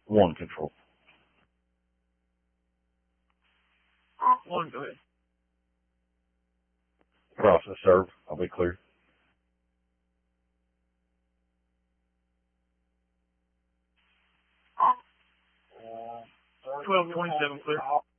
One control. One, go ahead. Process serve. I'll be clear. 1227 clear.